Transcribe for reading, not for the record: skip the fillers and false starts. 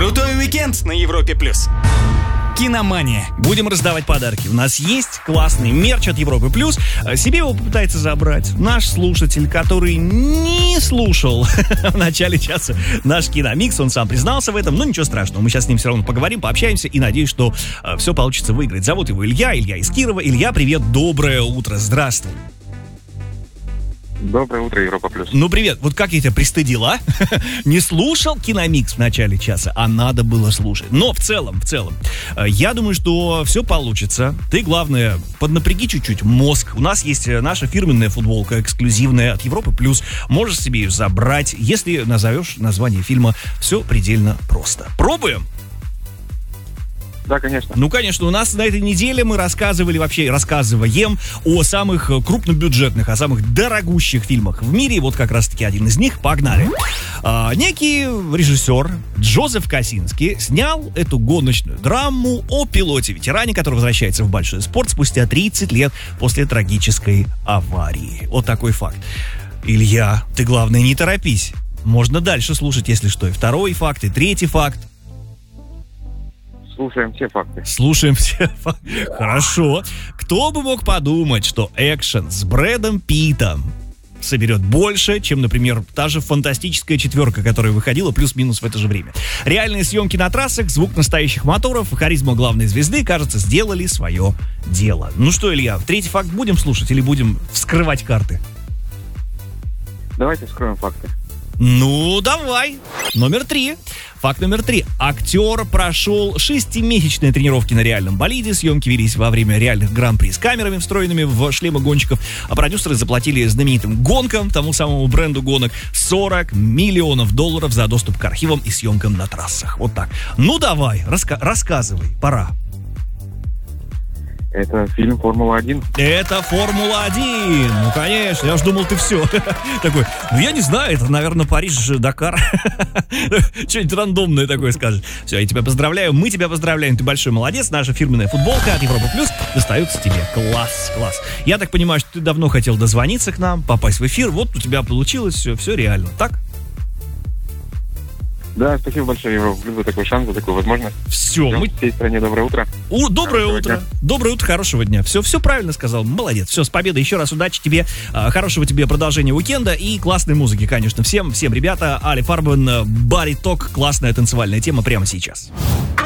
Крутой уикенд на Европе+. Киномания. Будем раздавать подарки. У нас есть классный мерч от Европы+. Себе его попытается забрать наш слушатель, который не слушал в начале часа наш киномикс. Он сам признался в этом, но ничего страшного. Мы сейчас с ним все равно поговорим, пообщаемся и надеюсь, что все получится выиграть. Зовут его Илья из Кирова. Илья, привет, доброе утро, здравствуй. Доброе утро, Европа+. Ну, привет. Вот как я тебя пристыдил, а? Не слушал киномикс в начале часа, а надо было слушать. Но в целом, я думаю, что все получится. Ты, главное, поднапряги чуть-чуть мозг. У нас есть наша фирменная футболка, эксклюзивная от Европы+. Можешь себе ее забрать, если назовешь название фильма. Все предельно просто. Пробуем? Да, конечно. Ну, конечно, у нас на этой неделе мы рассказываем о самых крупнобюджетных, о самых дорогущих фильмах в мире. Вот как раз-таки один из них. Погнали. Некий режиссер Джозеф Косински снял эту гоночную драму о пилоте-ветеране, который возвращается в большой спорт спустя 30 лет после трагической аварии. Вот такой факт. Илья, ты, главное, не торопись. Можно дальше слушать, если что. И второй факт, и третий факт. Слушаем все факты. Хорошо. Кто бы мог подумать, что экшен с Брэдом Питтом соберет больше, чем, например, та же «Фантастическая четверка», которая выходила плюс-минус в это же время. Реальные съемки на трассах, звук настоящих моторов и харизма главной звезды, кажется, сделали свое дело. Ну что, Илья, третий факт будем слушать или будем вскрывать карты? Давайте вскроем факты. Ну, давай. Факт номер 3. Актер прошел 6-месячные тренировки на реальном болиде. Съемки велись во время реальных гран-при с камерами, встроенными в шлемы гонщиков. А продюсеры заплатили знаменитым гонкам, тому самому бренду гонок, $40 миллионов за доступ к архивам и съемкам на трассах. Вот так. Ну, давай, рассказывай, пора. Это фильм «Формула-1». Это «Формула-1». Ну, конечно, я уж думал, ты все. Такой, я не знаю, это, наверное, Париж-Дакар. Что-нибудь рандомное такое скажешь. Все, я тебя поздравляю, мы тебя поздравляем, ты большой молодец. Наша фирменная футболка от Европа+ достается тебе. Класс. Я так понимаю, что ты давно хотел дозвониться к нам, попасть в эфир. Вот у тебя получилось все реально, так? Да, спасибо большое, Европа+, за такой шанс, за такую возможность. Все, мы всей стране доброе утро. Доброе утро. Доброе утро, хорошего дня. Все правильно сказал, молодец. Все, с победой еще раз, удачи тебе, хорошего тебе продолжения уикенда и классной музыки, конечно. Всем, ребята, Ali Farben, Body Talk, классная танцевальная тема прямо сейчас.